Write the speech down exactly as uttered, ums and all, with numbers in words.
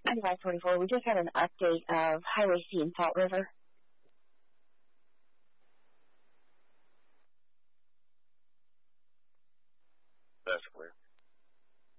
five forty-four. We just had an update of Highway C in Salt River.